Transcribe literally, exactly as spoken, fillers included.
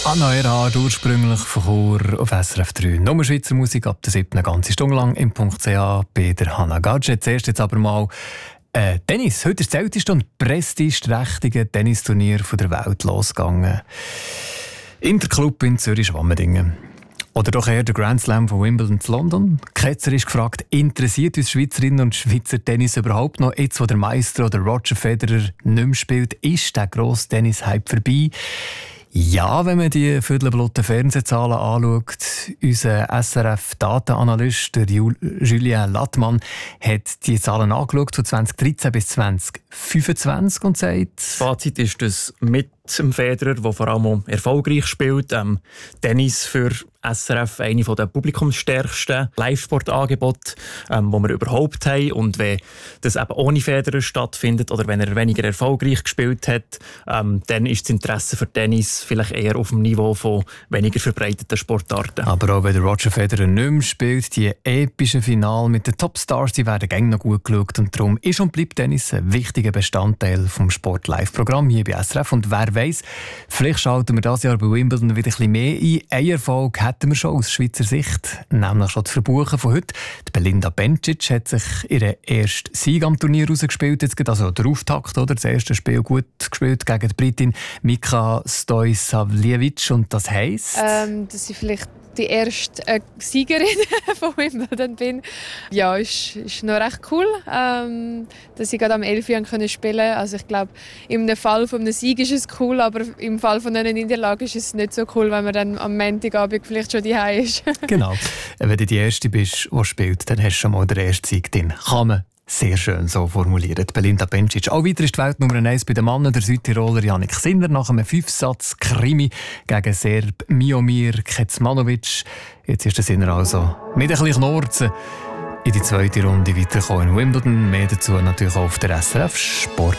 Anna Erhard, ursprünglich von Chur auf S R F drei. Nur Schweizer Musik ab der siebten eine ganze Stunde lang im Punkt C A bei der Hannah Gadget. Zuerst jetzt aber mal äh, Tennis. Heute ist das älteste und prestigeträchtige Tennisturnier der Welt losgegangen. Interclub in Zürich-Schwammendingen. Oder doch eher der Grand Slam von Wimbledon zu London. Ketzer ist gefragt, interessiert uns Schweizerinnen und Schweizer Tennis überhaupt noch? Jetzt, wo der Meister oder Roger Federer nicht mehr spielt, ist der grosse Tennis-Hype vorbei? Ja, wenn man die viertelblotten Fernsehzahlen anschaut. Unser S R F-Datenanalyst Julien Lattmann hat die Zahlen angeschaut von zwanzig dreizehn bis zwanzig fünfundzwanzig und sagt... Das Fazit ist, dass mit dem Federer, der vor allem erfolgreich spielt, ähm, Tennis für S R F eine der publikumsstärksten Live-Sportangebote, ähm, die wir überhaupt haben. Und wenn das eben ohne Federer stattfindet oder wenn er weniger erfolgreich gespielt hat, ähm, dann ist das Interesse für Tennis vielleicht eher auf dem Niveau von weniger verbreiteten Sportarten. Aber auch wenn der Roger Federer nicht mehr spielt, die epischen Finale mit den Topstars, die werden gerne noch gut geschaut. Und darum ist und bleibt Tennis ein wichtiger Bestandteil vom Sport-Live-Programm hier bei S R F. Und wer weiss, vielleicht schalten wir dieses Jahr bei Wimbledon wieder ein bisschen mehr ein. Ein Erfolg hätten wir schon aus Schweizer Sicht, nämlich schon das Verbuchen von heute. Die Belinda Bencic hat sich ihren ersten Sieg am Turnier rausgespielt. Jetzt geht also der Auftakt, oder? Das erste Spiel gut gespielt gegen die Britin Mika Stojsavljevic. Und das heisst? Ähm, dass ich vielleicht die erste äh, Siegerin von Wimbledon bin. Ja, ist, ist noch recht cool, ähm, dass ich gerade am elf Jahren spielen konnte. Also ich glaube, im Fall von einem Sieg ist es cool, aber im Fall von einer Niederlage ist es nicht so cool, wenn man dann am Montagabend vielleicht schon daheim ist. Genau. Wenn du die Erste bist, die spielt, dann hast du schon mal den ersten Sieg drin. Kann man sehr schön so formuliert. Belinda Bencic. Auch weiter ist die Welt Nummer eins bei den Männern, der Südtiroler Jannik Sinner nach einem Fünfsatz-Krimi gegen Serb Miomir Kecmanovic. Jetzt ist der Sinner also mit ein bisschen Knorzen in die zweite Runde weitergekommen in Wimbledon. Mehr dazu natürlich auch auf der S R F Sport.